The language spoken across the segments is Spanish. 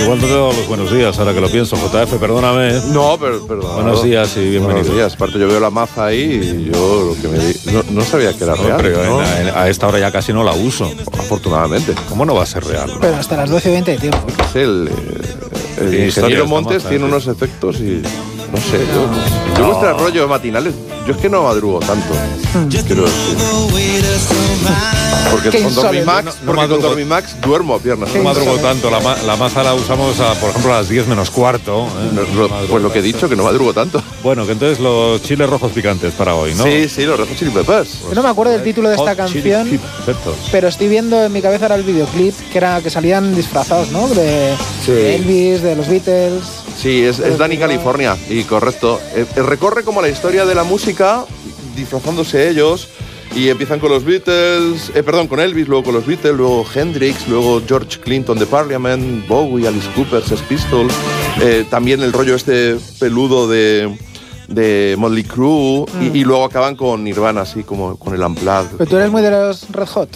igual no te he dado los buenos días, ahora que lo pienso, JF, perdóname. No, pero buenos días y bienvenido. Buenos días. Aparte, yo veo la maza ahí y yo lo que no sabía que era real. Pero ¿no? a esta hora ya casi no la uso. Afortunadamente. ¿Cómo no va a ser real? Pero hasta las 12:20 de tiempo. Sí, el ingeniero Montes tiene unos efectos y... No sé, yo vuestros rollos matinales, yo es que no madrugo tanto, quiero decir. Porque con Dormimax duermo a piernas. No madrugo tanto, la maza la usamos, por ejemplo, a las 10 menos cuarto. Pues lo que he dicho, que no madrugo tanto. Bueno, que entonces los chiles rojos picantes para hoy, ¿no? Sí, los Red Hot Chili Peppers. Yo no me acuerdo del título de esta canción, pero estoy viendo en mi cabeza ahora el videoclip, que salían disfrazados, ¿no? De Elvis, de los Beatles... Sí, es Dani California, y correcto. Recorre como la historia de la música, disfrazándose ellos, y empiezan con los Beatles, con Elvis, luego con los Beatles, luego Hendrix, luego George Clinton de Parliament, Bowie, Alice Cooper, Sex Pistols, también el rollo peludo de Motley Crue, y luego acaban con Nirvana, así como con el Unplugged. ¿Pero tú eres muy de los Red Hot?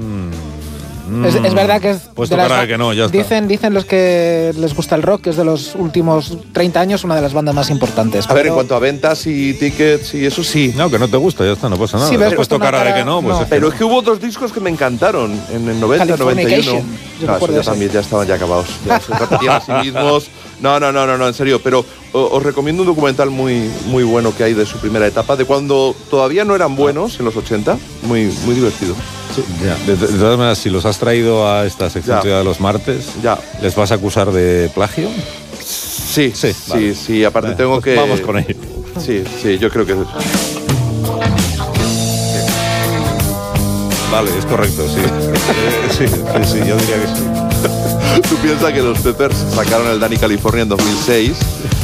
Es verdad que es pues tocará que no, ya está. Dicen los que les gusta el rock que es de los últimos 30 años una de las bandas más importantes. A ver, en cuanto a ventas y tickets y eso sí. No, que no te gusta, ya está, no pasa nada. Sí, has puesto cara de que no, pues no. Pero es que hubo otros discos que me encantaron en el 90, 91. Ya también ya estaban ya acabados. Ya se repetían a sí mismos. No, en serio. Pero os recomiendo un documental muy, muy bueno que hay de su primera etapa, de cuando todavía no eran buenos, en los 80. Muy, muy divertido. Sí. De todas maneras, si los has traído a esta sección de los martes, ¿les vas a acusar de plagio? Sí. Aparte tengo que... Vamos con ello. Sí, yo creo que... Vale, es correcto, sí. Sí, yo diría que sí. Tú piensas que los Peppers sacaron el Dani California en 2006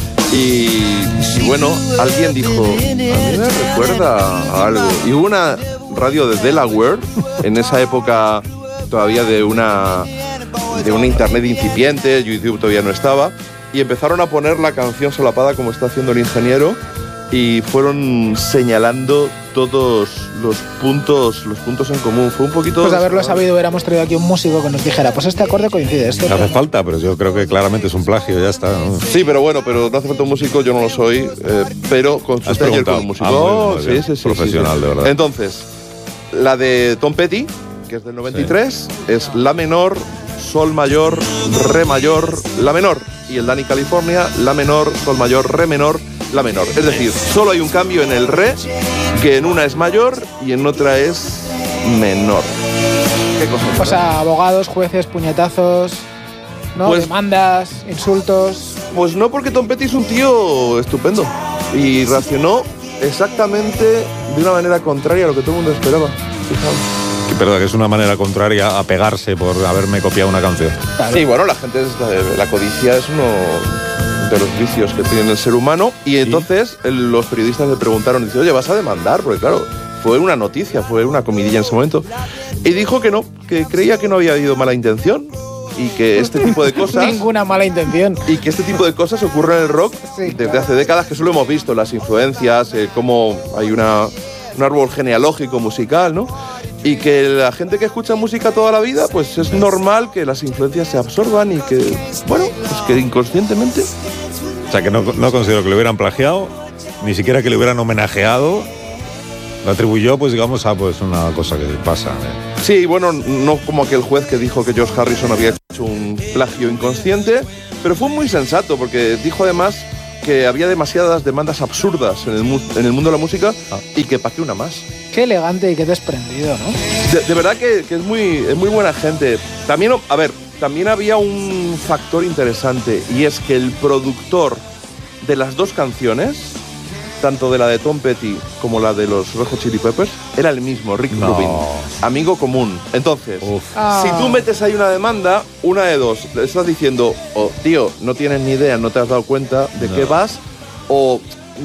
y bueno, alguien dijo, a mí me recuerda a algo. Y hubo una radio de Delaware, en esa época todavía de una internet incipiente, YouTube todavía no estaba, y empezaron a poner la canción solapada como está haciendo el ingeniero, y fueron señalando todos los puntos en común. Fue un poquito... Pues de haberlo sabido, hubiéramos traído aquí un músico que nos dijera, pues este acorde coincide. No hace falta, pero yo creo que claramente es un plagio, ya está, ¿no? Sí, pero no hace falta un músico, yo no lo soy, pero consulté ayer con un músico. Sí, profesional, de verdad. Entonces, la de Tom Petty, que es del 93, es la menor, sol mayor, re mayor, la menor. Y el Dani California, la menor, sol mayor, re menor, la menor. Es decir, solo hay un cambio en el re, que en una es mayor y en otra es menor. ¿Qué cosa? O sea, abogados, jueces, puñetazos, ¿no? Pues, demandas, insultos. Pues no, porque Tom Petty es un tío estupendo y reaccionó exactamente de una manera contraria a lo que todo el mundo esperaba. Fijaos. Verdad que es una manera contraria a pegarse por haberme copiado una canción. Claro. Sí, bueno, la codicia es uno de los vicios que tiene el ser humano, y entonces los periodistas le preguntaron, dice, oye, ¿vas a demandar? Porque claro, fue una noticia, fue una comidilla en ese momento, y dijo que no, que creía que no había habido mala intención y que este tipo de cosas... Ninguna mala intención. Y que este tipo de cosas ocurren en el rock desde hace décadas, que eso lo hemos visto, las influencias, cómo hay un árbol genealógico musical, ¿no? Y que la gente que escucha música toda la vida, pues es normal que las influencias se absorban y que, bueno, pues que inconscientemente... O sea, que no considero que le hubieran plagiado, ni siquiera que le hubieran homenajeado. Lo atribuyó, pues digamos, a pues una cosa que pasa. Sí, bueno, no como aquel juez que dijo que George Harrison había hecho un plagio inconsciente, pero fue muy sensato, porque dijo además que había demasiadas demandas absurdas en el mundo de la música y que para qué una más. Qué elegante y qué desprendido, ¿no? De verdad que es muy buena gente. También, a ver, también había un factor interesante, y es que el productor de las dos canciones, tanto de la de Tom Petty como la de los Red Hot Chili Peppers, era el mismo, Rick Rubin, amigo común. Entonces, si tú metes ahí una demanda, una de dos, le estás diciendo, tío, no tienes ni idea, no te has dado cuenta de qué vas, o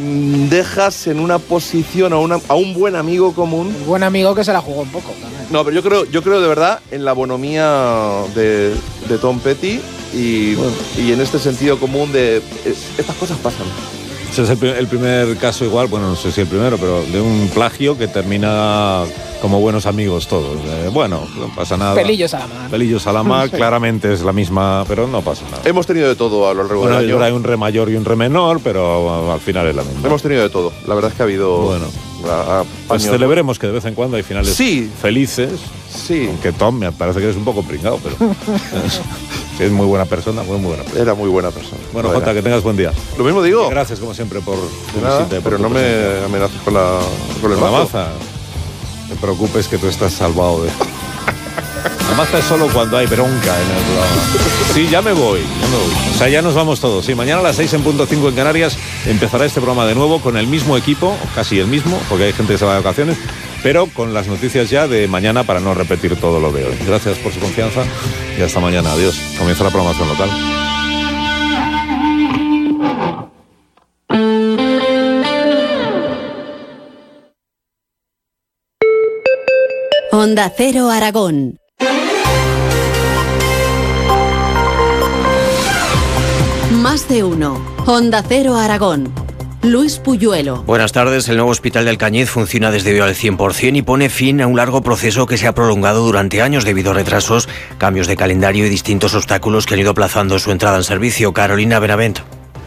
dejas en una posición a un buen amigo común. Un buen amigo que se la jugó un poco también. No, pero yo creo de verdad en la bonomía de Tom Petty y en este sentido común de estas cosas pasan. Ese es el primer caso igual, bueno, no sé si el primero, pero de un plagio que termina como buenos amigos todos. Bueno, no pasa nada. Pelillos a la mar. Pelillos a la mar, claramente es la misma, pero no pasa nada. Hemos tenido de todo a lo largo del año. Hay un re mayor y un re menor, pero al final es la misma. Hemos tenido de todo. La verdad es que ha habido... Bueno, pues celebremos que de vez en cuando hay finales felices. Sí. Aunque Tom me parece que eres un poco pringado, pero es muy buena persona, muy buena persona. Era muy buena persona. Bueno, Jota, que tengas buen día. Lo mismo digo. Y gracias, como siempre, por tu visita. Pero no me amenaces con la maza. No te preocupes que tú estás salvado de... La maza es solo cuando hay bronca en el programa. Sí, ya me voy. O sea, ya nos vamos todos. Sí, mañana a las 6:05 en Canarias empezará este programa de nuevo con el mismo equipo, o casi el mismo, porque hay gente que se va de vacaciones, pero con las noticias ya de mañana para no repetir todo lo de hoy. Gracias por su confianza y hasta mañana. Adiós. Comienza la programación local. Onda Cero Aragón. Más de uno. Onda Cero Aragón. Luis Puyuelo. Buenas tardes. El nuevo hospital de Alcañiz funciona desde hoy al 100% y pone fin a un largo proceso que se ha prolongado durante años debido a retrasos, cambios de calendario y distintos obstáculos que han ido aplazando su entrada en servicio. Carolina Benavent.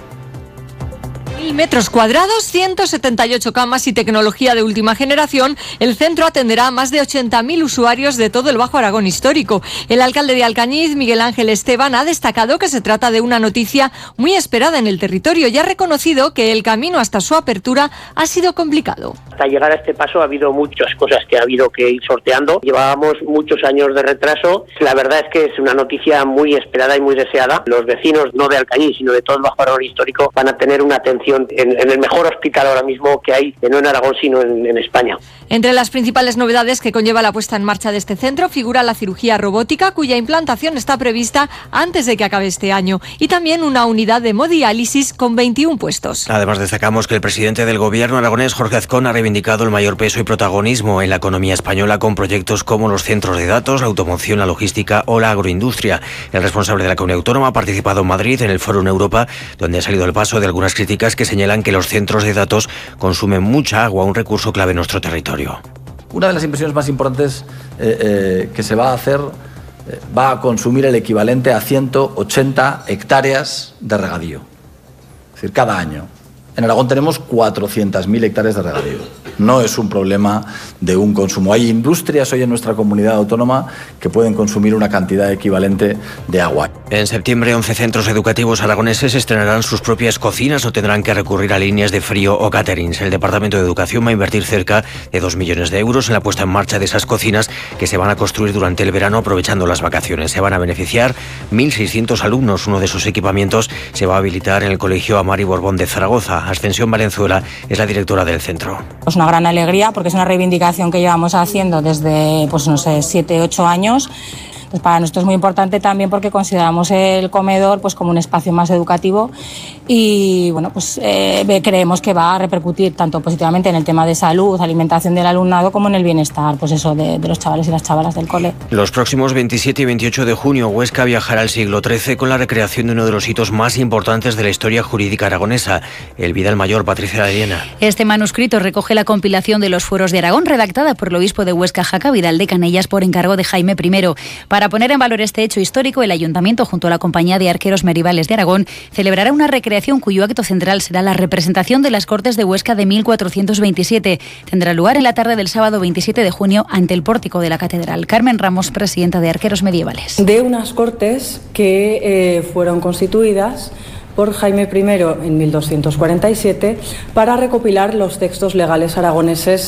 Metros cuadrados, 178 camas y tecnología de última generación, el centro atenderá a más de 80.000 usuarios de todo el Bajo Aragón histórico. El alcalde de Alcañiz, Miguel Ángel Esteban, ha destacado que se trata de una noticia muy esperada en el territorio y ha reconocido que el camino hasta su apertura ha sido complicado. Hasta llegar a este paso ha habido muchas cosas que ha habido que ir sorteando. Llevábamos muchos años de retraso. La verdad es que es una noticia muy esperada y muy deseada. Los vecinos, no de Alcañiz, sino de todo el Bajo Aragón histórico, van a tener una atención en el mejor hospital ahora mismo que hay, no en Aragón, sino en España. Entre las principales novedades que conlleva la puesta en marcha de este centro figura la cirugía robótica, cuya implantación está prevista antes de que acabe este año, y también una unidad de hemodiálisis con 21 puestos. Además, destacamos que el presidente del gobierno aragonés, Jorge Azcón, ha reivindicado el mayor peso y protagonismo en la economía española con proyectos como los centros de datos, la automoción, la logística o la agroindustria. El responsable de la comunidad autónoma ha participado en Madrid en el Foro en Europa, donde ha salido el paso de algunas críticas que señalan que los centros de datos consumen mucha agua, un recurso clave en nuestro territorio. Una de las inversiones más importantes que se va a hacer va a consumir el equivalente a 180 hectáreas de regadío. Es decir, cada año. En Aragón tenemos 400.000 hectáreas de regadío. No es un problema de un consumo. Hay industrias hoy en nuestra comunidad autónoma que pueden consumir una cantidad equivalente de agua. En septiembre, 11 centros educativos aragoneses estrenarán sus propias cocinas o tendrán que recurrir a líneas de frío o caterings. El Departamento de Educación va a invertir cerca de 2 millones de euros en la puesta en marcha de esas cocinas que se van a construir durante el verano aprovechando las vacaciones. Se van a beneficiar 1.600 alumnos. Uno de sus equipamientos se va a habilitar en el Colegio Amari Borbón de Zaragoza. Ascensión Valenzuela es la directora del centro. Es una gran alegría porque es una reivindicación que llevamos haciendo desde, 7, 8 años. Pues para nosotros es muy importante también porque consideramos el comedor como un espacio más educativo y creemos que va a repercutir tanto positivamente en el tema de salud, alimentación del alumnado, como en el bienestar de los chavales y las chavalas del cole. Los próximos 27 y 28 de junio, Huesca viajará al siglo XIII con la recreación de uno de los hitos más importantes de la historia jurídica aragonesa, el Vidal Mayor. Patricia Arena. Este manuscrito recoge la compilación de los fueros de Aragón, redactada por el obispo de Huesca, Jaca Vidal de Canellas, por encargo de Jaime I. Para poner en valor este hecho histórico, el Ayuntamiento, junto a la Compañía de Arqueros Medievales de Aragón, celebrará una recreación cuyo acto central será la representación de las Cortes de Huesca de 1427. Tendrá lugar en la tarde del sábado 27 de junio ante el pórtico de la Catedral. Carmen Ramos, presidenta de Arqueros Medievales. De unas Cortes que fueron constituidas por Jaime I en 1247 para recopilar los textos legales aragoneses